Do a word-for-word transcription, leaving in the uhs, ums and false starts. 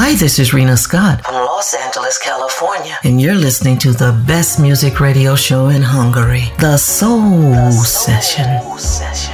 Hi, this is Rena Scott from Los Angeles, California, and you're listening to the best music radio show in Hungary, The Soul, the Soul Session. Session.